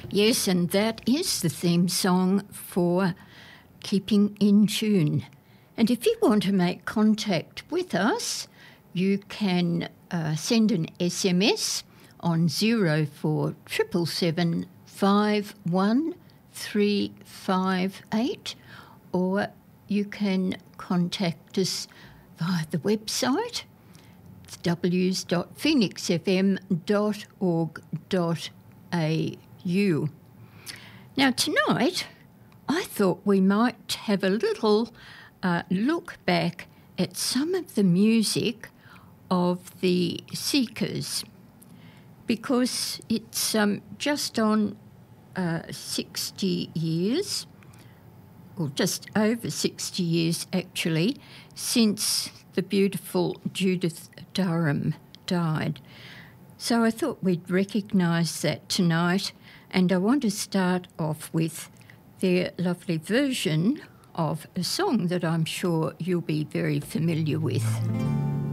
Yes, and that is the theme song for Keeping in Tune. And if you want to make contact with us, you can send an SMS on 0477 51358, or you can contact us via the website. It's ws.phoenixfm.org.au. Now tonight, I thought we might have a little look back at some of the music of the Seekers, because it's just on 60 years, or just over 60 years actually, since the beautiful Judith Durham died. So I thought we'd recognise that tonight, and I want to start off with their lovely version of a song that I'm sure you'll be very familiar with.